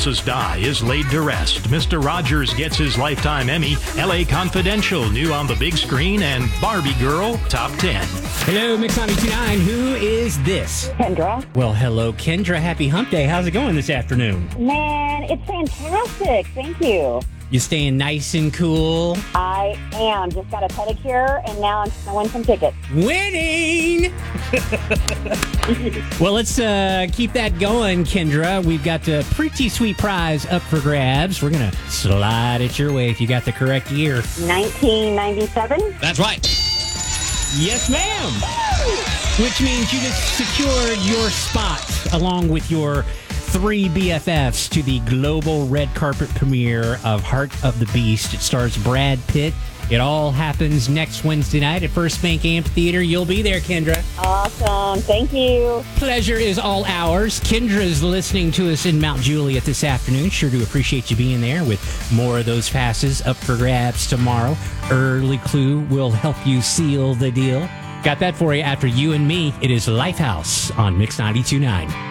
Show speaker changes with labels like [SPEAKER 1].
[SPEAKER 1] Francis Dye is laid to rest. Mr. Rogers gets his Lifetime Emmy. LA Confidential, new on the big screen, and Barbie Girl, top 10.
[SPEAKER 2] Hello, Mix 92.9. Who is this?
[SPEAKER 3] Kendra.
[SPEAKER 2] Well, hello, Kendra. Happy hump day. How's it going this afternoon?
[SPEAKER 3] Man, it's fantastic. Thank you.
[SPEAKER 2] You staying nice and cool?
[SPEAKER 3] I am. Just got a pedicure, and now I'm snowing some tickets.
[SPEAKER 2] Winning! Well, let's keep that going, Kendra. We've got a pretty sweet prize up for grabs. We're going to slide it your way if you got the correct year.
[SPEAKER 3] 1997?
[SPEAKER 4] That's right.
[SPEAKER 2] Yes, ma'am! Which means you just secured your spot along with your 3 BFFs to the global red carpet premiere of Heart of the Beast. It stars Brad Pitt. It all happens next Wednesday night at First Bank Amphitheater. You'll be there, Kendra.
[SPEAKER 3] Awesome. Thank you.
[SPEAKER 2] Pleasure is all ours. Kendra's listening to us in Mount Juliet this afternoon. Sure do appreciate you being there with more of those passes up for grabs tomorrow. Early Clue will help you seal the deal. Got that for you after You and Me. It is Lifehouse on Mix 92.9.